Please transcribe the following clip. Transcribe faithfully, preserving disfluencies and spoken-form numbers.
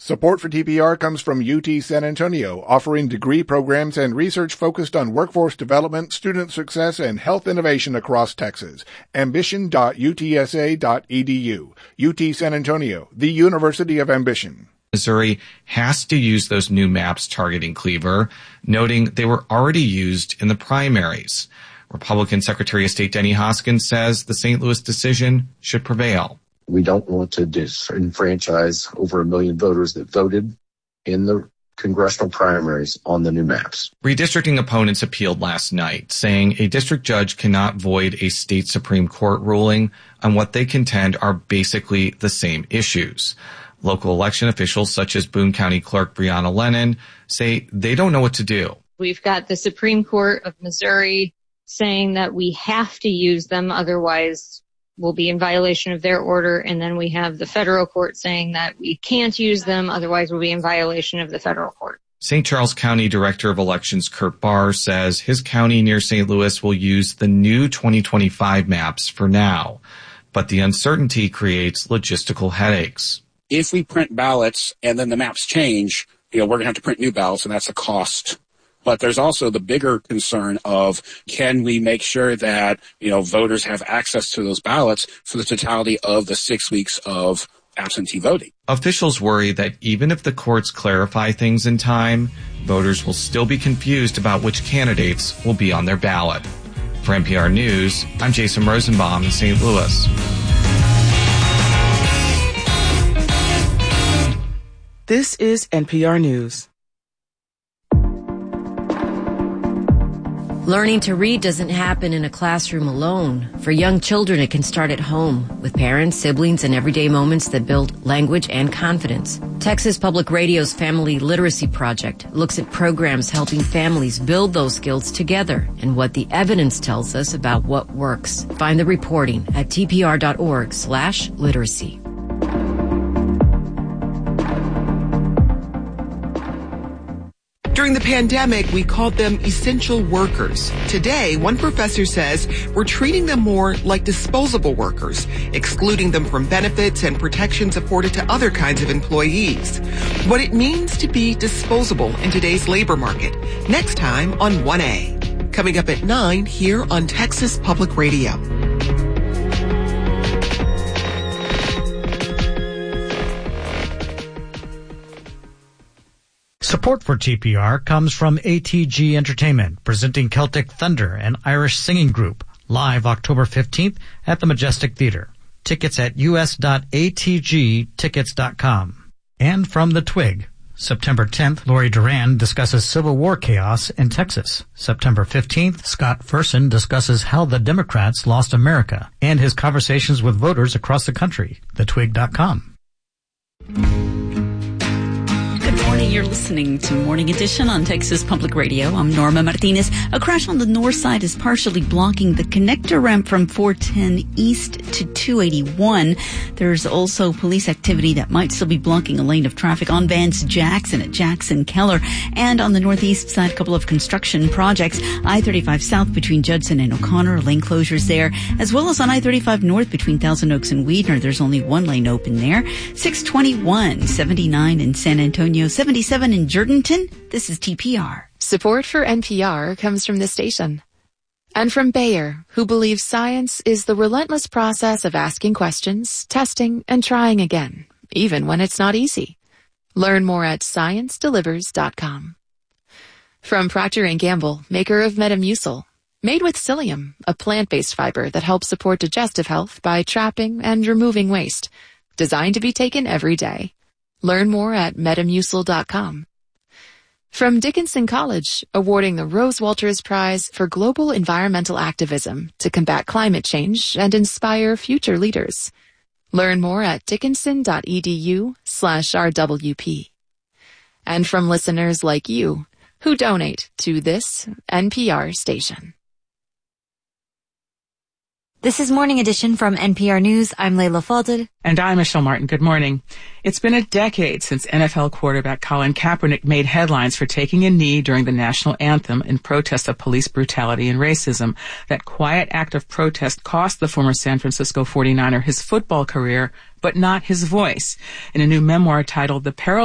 Support for T P R comes from U T San Antonio, offering degree programs and research focused on workforce development, student success, and health innovation across Texas. ambition dot u t s a dot e d u. U T San Antonio, the University of Ambition. Missouri has to use those new maps targeting Cleaver, noting they were already used in the primaries. Republican Secretary of State Denny Hoskins says the Saint Louis decision should prevail. We don't want to disenfranchise over a million voters that voted in the congressional primaries on the new maps. Redistricting opponents appealed last night, saying a district judge cannot void a state Supreme Court ruling on what they contend are basically the same issues. Local election officials such as Boone County Clerk Breonna Lennon say they don't know what to do. We've got the Supreme Court of Missouri saying that we have to use them, otherwise we'll be in violation of their order. And then we have the federal court saying that we can't use them, otherwise we'll be in violation of the federal court. Saint Charles County Director of Elections Kurt Barr says his county near Saint Louis will use the new twenty twenty-five maps for now, but the uncertainty creates logistical headaches. If we print ballots and then the maps change, you know, we're going to have to print new ballots, and that's a cost. But there's also the bigger concern of, can we make sure that, you know, voters have access to those ballots for the totality of the six weeks of absentee voting? Officials worry that even if the courts clarify things in time, voters will still be confused about which candidates will be on their ballot. For N P R News, I'm Jason Rosenbaum in Saint Louis. This is N P R News. Learning to read doesn't happen in a classroom alone. For young children, it can start at home, with parents, siblings, and everyday moments that build language and confidence. Texas Public Radio's Family Literacy Project looks at programs helping families build those skills together and what the evidence tells us about what works. Find the reporting at t p r dot org slash literacy. During the pandemic, we called them essential workers. Today, one professor says we're treating them more like disposable workers, excluding them from benefits and protections afforded to other kinds of employees. What it means to be disposable in today's labor market. Next time on one A. Coming up at nine here on Texas Public Radio. Support for T P R comes from A T G Entertainment, presenting Celtic Thunder, an Irish singing group, live October fifteenth at the Majestic Theater. Tickets at u s dot a t g tickets dot com. And from The Twig, September tenth, Lori Duran discusses Civil War chaos in Texas. September fifteenth, Scott Ferson discusses how the Democrats lost America and his conversations with voters across the country. the twig dot com. You're listening to Morning Edition on Texas Public Radio. I'm Norma Martinez. A crash on the north side is partially blocking the connector ramp from four ten east to two eighty-one. There's also police activity that might still be blocking a lane of traffic on Vance Jackson at Jackson Keller. And on the northeast side, a couple of construction projects. I thirty-five south between Judson and O'Connor, lane closures there, as well as on I thirty-five north between Thousand Oaks and Weidner. There's only one lane open there. six twenty-one, seventy-nine in San Antonio, seventy-seven in Jordanton. This is T P R. Support for N P R comes from this station. And from Bayer, who believes science is the relentless process of asking questions, testing, and trying again, even when it's not easy. Learn more at science delivers dot com. From Procter and Gamble, maker of Metamucil, made with psyllium, a plant-based fiber that helps support digestive health by trapping and removing waste. Designed to be taken every day. Learn more at metamucil dot com. From Dickinson College, awarding the Rose Walters Prize for Global Environmental Activism to combat climate change and inspire future leaders. Learn more at dickinson dot e d u slash r w p. And from listeners like you who donate to this N P R station. This is Morning Edition from N P R News. I'm Layla Fadel. And I'm Michelle Martin. Good morning. It's been a decade since N F L quarterback Colin Kaepernick made headlines for taking a knee during the national anthem in protest of police brutality and racism. That quiet act of protest cost the former San Francisco forty-niner his football career, but not his voice. In a new memoir titled The Peril